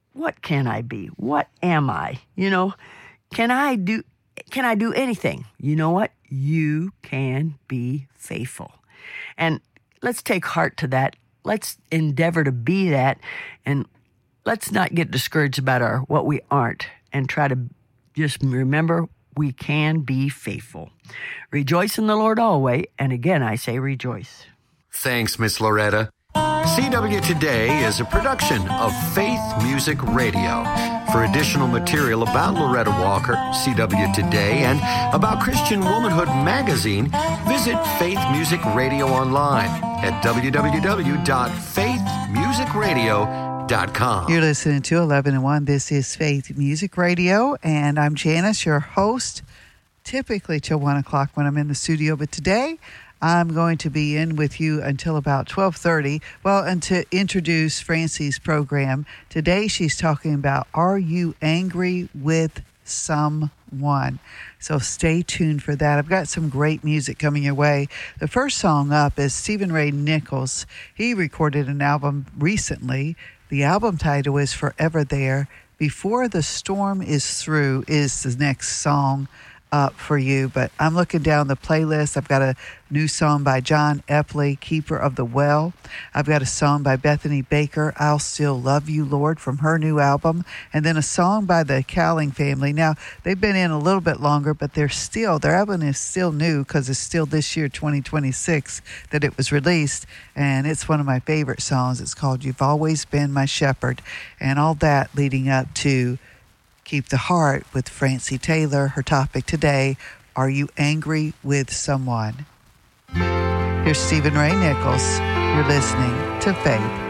what can I be? What am I? Can I do anything? You know what? You can be faithful. And let's take heart to that. Let's endeavor to be that, and let's not get discouraged about what we aren't, and try to just remember we can be faithful. Rejoice in the Lord always, and again I say rejoice. Thanks, Miss Loretta. CW Today is a production of Faith Music Radio. For additional material about Loretta Walker, CW Today, and about Christian Womanhood Magazine, visit Faith Music Radio online at www.faithmusicradio.com. You're listening to 11 and 1. This is Faith Music Radio, and I'm Janice, your host, typically till 1 o'clock when I'm in the studio, but today I'm going to be in with you until about 12:30. Well, and to introduce Francie's program, today she's talking about, are you angry with someone? So stay tuned for that. I've got some great music coming your way. The first song up is Stephen Ray Nichols. He recorded an album recently. The album title is Forever There. Before the Storm is Through is the next song up for you, but I'm looking down the playlist. I've got a new song by John Epley, Keeper of the Well. I've got a song by Bethany Baker, I'll Still Love You, Lord, from her new album, and then a song by the Cowling family. Now, they've been in a little bit longer, but their album is still new because it's still this year, 2026, that it was released, and it's one of my favorite songs. It's called You've Always Been My Shepherd, and all that leading up to Keep the Heart with Francie Taylor. Her topic today, are you angry with someone? Here's Stephen Ray Nichols. You're listening to Faith